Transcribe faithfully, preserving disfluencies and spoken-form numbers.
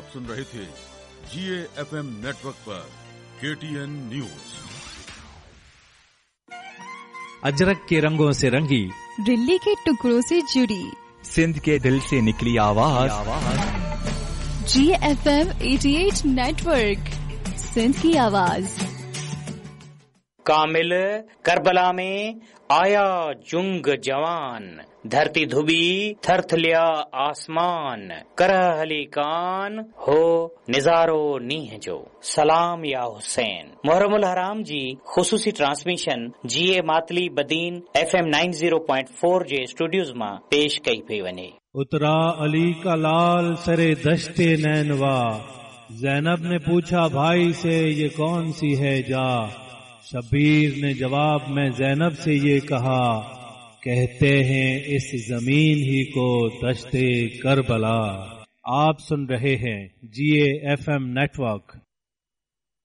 आप सुन रहे थे जीए एफएम नेटवर्क पर केटीएन न्यूज। अजरक के रंगों से रंगी, दिल्ली के टुकड़ों से जुड़ी, सिंध के दिल से निकली आवाज, जीए एफएम अठासी नेटवर्क, सिंध की आवाज। कामिल करबला में आया जुंग जवान, धरती धुबी थरथलिया आसमान, करह अली कान हो निजारो नीह जो, सलाम या हुसैन। मुहर्रमुल हराम जी खुसूसी ट्रांसमिशन जीए मातली बदीन एफएम नवानवे पॉइंट चार जे स्टूडियोज मां पेश कई पई वञे। उतरा अली का लाल सरे दश्ते नैनवा, जैनब ने पूछा भाई से ये कौन सी है जा, शबीर ने जवाब में जैनब से ये कहा, कहते हैं इस जमीन ही को दश्ते करबला। आप सुन रहे हैं जीए एफएम नेटवर्क